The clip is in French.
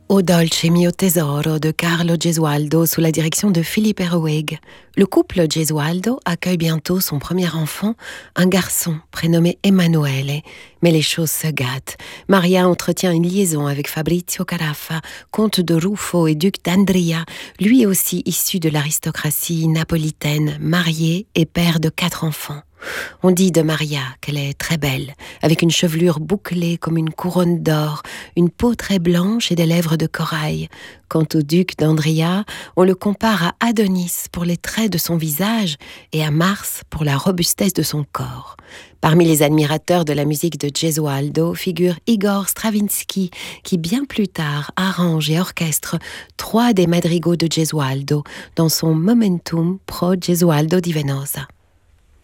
O dolce mio tesoro de Carlo Gesualdo sous la direction de Philippe Herweg. Le couple Gesualdo accueille bientôt son premier enfant, un garçon prénommé Emanuele. Mais les choses se gâtent. Maria entretient une liaison avec Fabrizio Carafa, comte de Ruffo et duc d'Andria, lui aussi issu de l'aristocratie napolitaine, marié et père de 4 enfants. On dit de Maria qu'elle est très belle, avec une chevelure bouclée comme une couronne d'or, une peau très blanche et des lèvres de corail. Quant au duc d'Andria, on le compare à Adonis pour les traits de son visage et à Mars pour la robustesse de son corps. Parmi les admirateurs de la musique de Gesualdo figure Igor Stravinsky, qui bien plus tard arrange et orchestre 3 des madrigaux de Gesualdo dans son Momentum pro Gesualdo di Venosa.